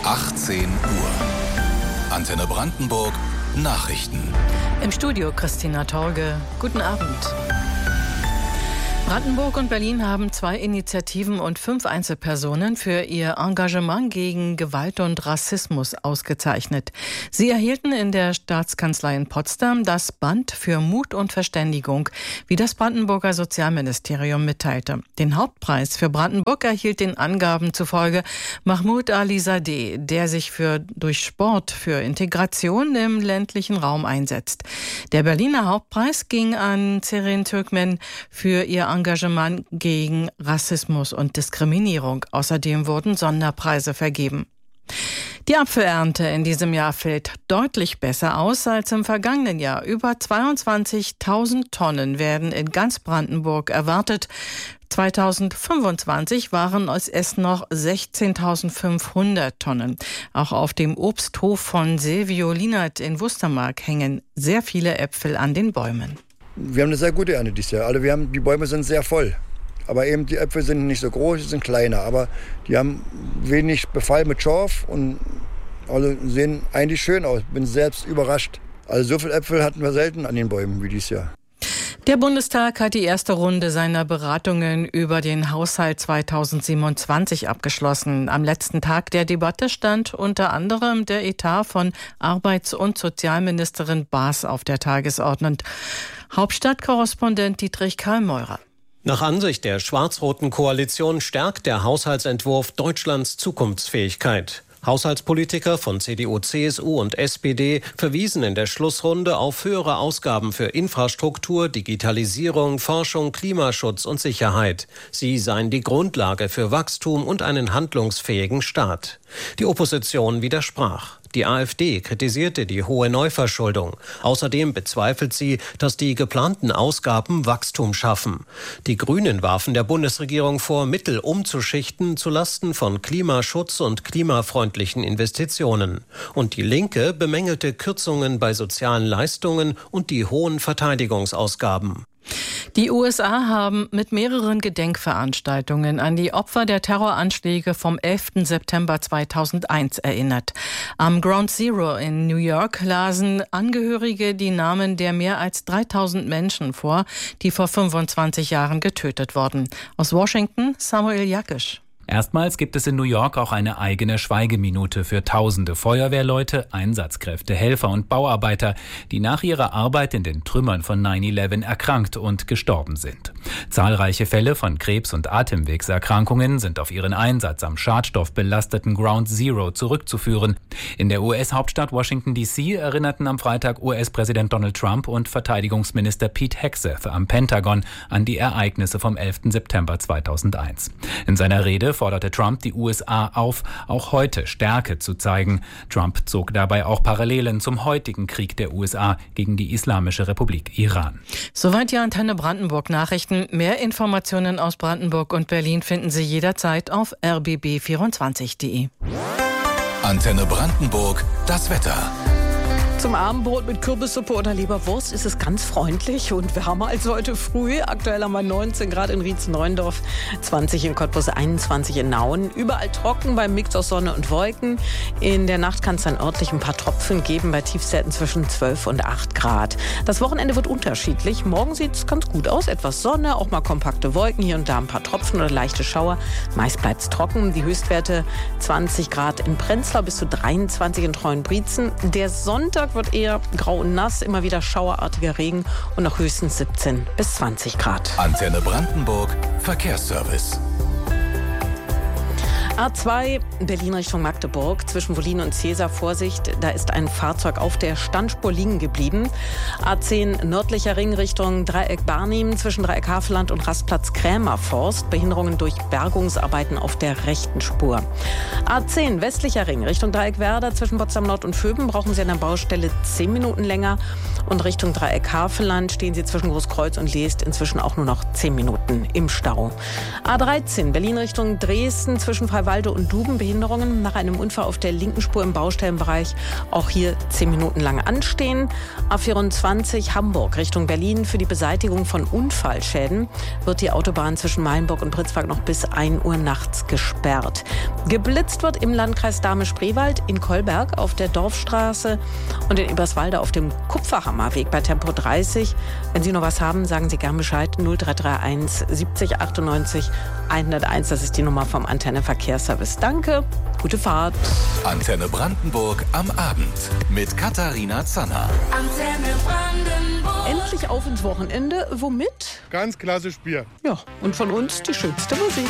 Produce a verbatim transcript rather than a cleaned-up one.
achtzehn Uhr. Antenne Brandenburg Nachrichten. Im Studio Christina Torge. Guten Abend. Brandenburg und Berlin haben zwei Initiativen und fünf Einzelpersonen für ihr Engagement gegen Gewalt und Rassismus ausgezeichnet. Sie erhielten in der Staatskanzlei in Potsdam das Band für Mut und Verständigung, wie das Brandenburger Sozialministerium mitteilte. Den Hauptpreis für Brandenburg erhielt den Angaben zufolge Mahmoud Alizadeh, der sich für, durch Sport für Integration im ländlichen Raum einsetzt. Der Berliner Hauptpreis ging an Zerrin Türkmen für ihr Engagement gegen Rassismus und Diskriminierung. Außerdem wurden Sonderpreise vergeben. Die Apfelernte in diesem Jahr fällt deutlich besser aus als im vergangenen Jahr. Über zweiundzwanzigtausend Tonnen werden in ganz Brandenburg erwartet. zweitausendfünfundzwanzig waren es noch sechzehntausendfünfhundert Tonnen. Auch auf dem Obsthof von Silvio Lienert in Wustermark hängen sehr viele Äpfel an den Bäumen. Wir haben eine sehr gute Ernte dieses Jahr. Also wir haben, die Bäume sind sehr voll. Aber eben die Äpfel sind nicht so groß, sie sind kleiner. Aber die haben wenig Befall mit Schorf und also sehen eigentlich schön aus. Bin selbst überrascht. Also so viele Äpfel hatten wir selten an den Bäumen wie dieses Jahr. Der Bundestag hat die erste Runde seiner Beratungen über den Haushalt zweitausendsiebenundzwanzig abgeschlossen. Am letzten Tag der Debatte stand unter anderem der Etat von Arbeits- und Sozialministerin Baas auf der Tagesordnung. Hauptstadtkorrespondent Dietrich Karl-Meurer. Nach Ansicht der schwarz-roten Koalition stärkt der Haushaltsentwurf Deutschlands Zukunftsfähigkeit. Haushaltspolitiker von C D U, C S U und S P D verwiesen in der Schlussrunde auf höhere Ausgaben für Infrastruktur, Digitalisierung, Forschung, Klimaschutz und Sicherheit. Sie seien die Grundlage für Wachstum und einen handlungsfähigen Staat. Die Opposition widersprach. Die AfD kritisierte die hohe Neuverschuldung. Außerdem bezweifelt sie, dass die geplanten Ausgaben Wachstum schaffen. Die Grünen warfen der Bundesregierung vor, Mittel umzuschichten zulasten von Klimaschutz und klimafreundlichen Investitionen. Und die Linke bemängelte Kürzungen bei sozialen Leistungen und die hohen Verteidigungsausgaben. Die U S A haben mit mehreren Gedenkveranstaltungen an die Opfer der Terroranschläge vom elften September zweitausendeins erinnert. Am Ground Zero in New York lasen Angehörige die Namen der mehr als dreitausend Menschen vor, die vor fünfundzwanzig Jahren getötet wurden. Aus Washington Samuel Jakisch. Erstmals gibt es in New York auch eine eigene Schweigeminute für tausende Feuerwehrleute, Einsatzkräfte, Helfer und Bauarbeiter, die nach ihrer Arbeit in den Trümmern von neun elf erkrankt und gestorben sind. Zahlreiche Fälle von Krebs- und Atemwegserkrankungen sind auf ihren Einsatz am schadstoffbelasteten Ground Zero zurückzuführen. In der U S-Hauptstadt Washington D C erinnerten am Freitag U S-Präsident Donald Trump und Verteidigungsminister Pete Hegseth am Pentagon an die Ereignisse vom elften September zweitausendeins. In seiner Rede forderte Trump die U S A auf, auch heute Stärke zu zeigen. Trump zog dabei auch Parallelen zum heutigen Krieg der U S A gegen die Islamische Republik Iran. Soweit die Antenne Brandenburg Nachrichten. Mehr Informationen aus Brandenburg und Berlin finden Sie jederzeit auf r b b vierundzwanzig punkt d e. Antenne Brandenburg, das Wetter. Zum Abendbrot mit Kürbissuppe oder Leberwurst ist es ganz freundlich und wärmer als heute früh. Aktuell haben wir neunzehn Grad in Rietz-Neuendorf, zwanzig in Cottbus, einundzwanzig in Nauen. Überall trocken beim Mix aus Sonne und Wolken. In der Nacht kann es dann örtlich ein paar Tropfen geben, bei Tiefstwerten zwischen zwölf und acht Grad. Das Wochenende wird unterschiedlich. Morgen sieht es ganz gut aus. Etwas Sonne, auch mal kompakte Wolken, hier und da ein paar Tropfen oder leichte Schauer. Meist bleibt es trocken. Die Höchstwerte zwanzig Grad in Prenzlau bis zu dreiundzwanzig in Treuenbrietzen. Der Sonntag wird eher grau und nass, immer wieder schauerartiger Regen und noch höchstens siebzehn bis zwanzig Grad. Antenne Brandenburg, Verkehrsservice. A zwei, Berlin Richtung Magdeburg, zwischen Wollin und Cäsar, Vorsicht, da ist ein Fahrzeug auf der Standspur liegen geblieben. A zehn, nördlicher Ring Richtung Dreieck Barnim, zwischen Dreieck Havelland und Rastplatz Krämerforst, Behinderungen durch Bergungsarbeiten auf der rechten Spur. A zehn, westlicher Ring Richtung Dreieck Werder, zwischen Potsdam Nord und Vöben, brauchen Sie an der Baustelle zehn Minuten länger. Und Richtung Dreieck Havelland stehen Sie zwischen Großkreuz und Leest inzwischen auch nur noch zehn Minuten im Stau. A dreizehn, Berlin Richtung Dresden, zwischen Freiwald Spreewalde und Duben Behinderungen nach einem Unfall auf der linken Spur im Baustellenbereich. Auch hier zehn Minuten lang anstehen. A vierundzwanzig Hamburg Richtung Berlin. Für die Beseitigung von Unfallschäden wird die Autobahn zwischen Mayenburg und Pritzwalk noch bis ein Uhr nachts gesperrt. Geblitzt wird im Landkreis Dahme-Spreewald, in Kolberg auf der Dorfstraße und in Eberswalde auf dem Kupferhammerweg bei Tempo dreißig. Wenn Sie noch was haben, sagen Sie gern Bescheid. null drei drei eins siebzig achtundneunzig hunderteins, das ist die Nummer vom Antenne Verkehrsservice. Danke, gute Fahrt. Antenne Brandenburg am Abend mit Katharina Zanner. Antenne Brandenburg. Endlich auf ins Wochenende. Womit? Ganz klassisch Bier. Ja, und von uns die schönste Musik.